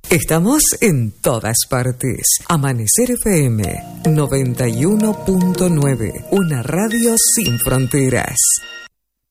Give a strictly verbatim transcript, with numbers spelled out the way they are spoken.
Estamos en todas partes. Amanecer F M noventa y uno punto nueve, una radio sin fronteras.